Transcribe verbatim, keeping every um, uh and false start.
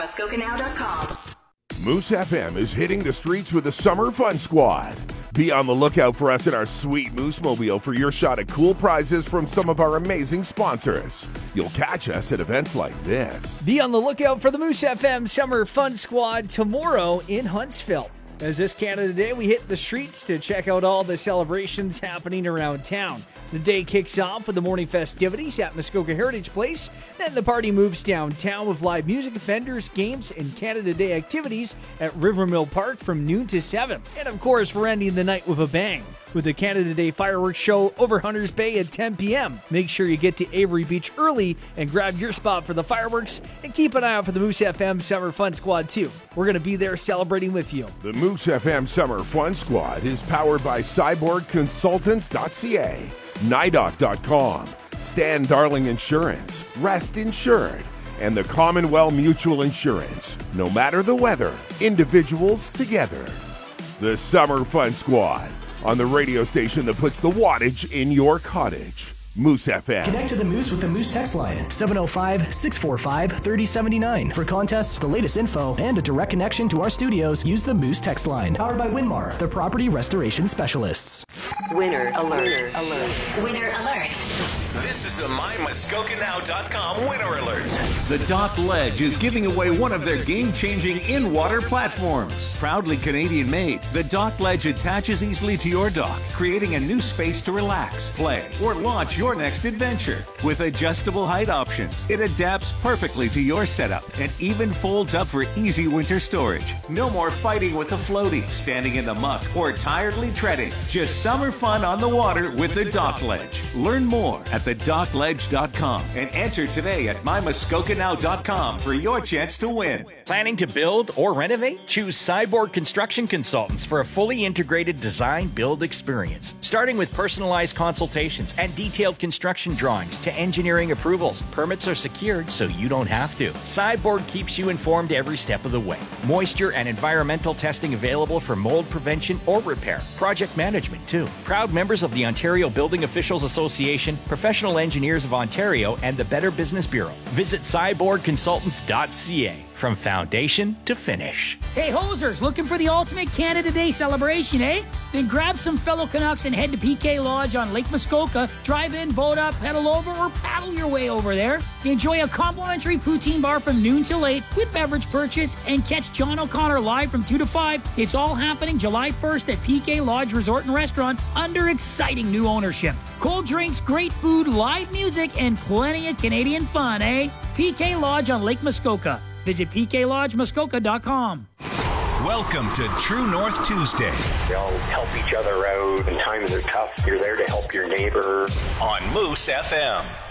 muskoka now dot com. Moose F M is hitting the streets with the Summer Fun Squad. Be on the lookout for us in our sweet Moose Mobile for your shot at cool prizes from some of our amazing sponsors. You'll catch us at events like this. Be on the lookout for the Moose F M Summer Fun Squad tomorrow in Huntsville. As this Canada Day, we hit the streets to check out all the celebrations happening around town. The day kicks off with the morning festivities at Muskoka Heritage Place. Then the party moves downtown with live music, vendors, games, and Canada Day activities at Rivermill Park from noon to seven. And of course, we're ending the night with a bang with the Canada Day fireworks show over Hunters Bay at ten p.m. Make sure you get to Avery Beach early and grab your spot for the fireworks, and keep an eye out for the Moose F M Summer Fun Squad too. We're going to be there celebrating with you. The Moose F M Summer Fun Squad is powered by cyborg consultants dot c a, nidoc dot com, Stan Darling Insurance, Rest Insured, and the Commonwealth Mutual Insurance. No matter the weather, individuals together. The Summer Fun Squad, on the radio station that puts the wattage in your cottage. Moose F M. Connect to the Moose with the Moose text line, seven oh five, six four five, three oh seven nine. For contests, the latest info, and a direct connection to our studios, use the Moose text line. Powered by Winmar, the property restoration specialists. Winner alert. Alert. Winner alert. This is a my muskoka now dot com winner alert. The Dock Ledge is giving away one of their game-changing in-water platforms. Proudly Canadian-made, the Dock Ledge attaches easily to your dock, creating a new space to relax, play, or launch your next adventure. With adjustable height options, it adapts perfectly to your setup and even folds up for easy winter storage. No more fighting with the floaty, standing in the muck, or tiredly treading. Just summer fun on the water with the Dock Ledge. Learn more at the dock ledge dot com and enter today at my muskoka now dot com for your chance to win. Planning to build or renovate? Choose Cyborg Construction Consultants for a fully integrated design build experience. Starting with personalized consultations and detailed construction drawings to engineering approvals, permits are secured so you don't have to. Cyborg keeps you informed every step of the way. Moisture and environmental testing available for mold prevention or repair. Project management too. Proud members of the Ontario Building Officials Association, Professional Engineers of Ontario, and the Better Business Bureau. Visit cyborg consultants dot c a. From foundation to finish. Hey, hosers, looking for the ultimate Canada Day celebration, eh? Then grab some fellow Canucks and head to P K Lodge on Lake Muskoka. Drive in, boat up, pedal over, or paddle your way over there. Enjoy a complimentary poutine bar from noon till eight with beverage purchase, and catch John O'Connor live from two to five. It's all happening July first at P K Lodge Resort and Restaurant under exciting new ownership. Cold drinks, great food, live music, and plenty of Canadian fun, eh? P K Lodge on Lake Muskoka. Visit p k lodge muskoka dot com. Welcome to True North Tuesday. We all help each other out. When times are tough, you're there to help your neighbor. On Moose F M.